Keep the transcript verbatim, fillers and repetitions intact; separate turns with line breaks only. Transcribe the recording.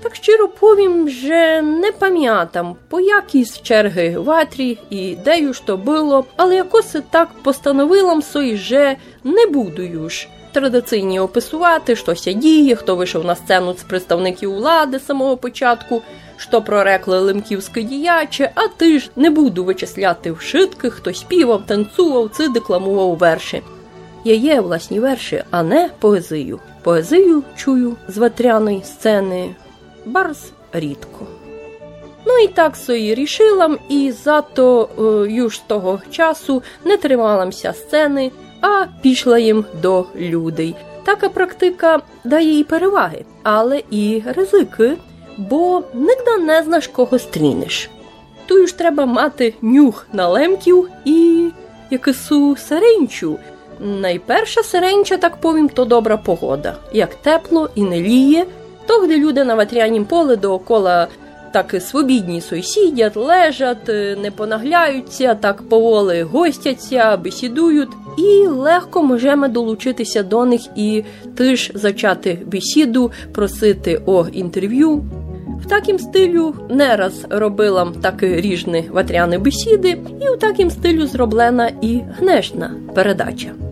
Так щиро повім, že не пам'ятам, по якійсь черги ватрі і дею ж то було, але якось так постановилам сой, že не буду юж традиційні описувати, що ся діє, хто вийшов на сцену з представників влади з самого початку, що прорекли лемківське діяче, а ти ж не буду вичисляти вшитки, хто співав, танцював, чи декламував верші. Я є власні верші, а не поезію. Поезію чую з ватряної сцени барз рідко. Ну і так сої рішилам, і зато е, юж з того часу не трималамся сцени, а пішла їм до людей. Така практика дає і переваги, але і ризики, бо нігде не знаєш, кого стрінеш. Тую ж треба мати нюх на лемків і якису сиренчу. Найперша сиренча, так повім, то добра погода. Як тепло і не ліє, то де люди на ватрянім полі доокола так свобідні сой сидять, лежать, не понагляються, так поволи гостяться, бесідують. І легко можемо долучитися до них і теж зачати бесіду, просити о інтерв'ю. В такім стилю не раз робила такі різні ватряні бесіди, і в такім стилю зроблена і гнешна передача.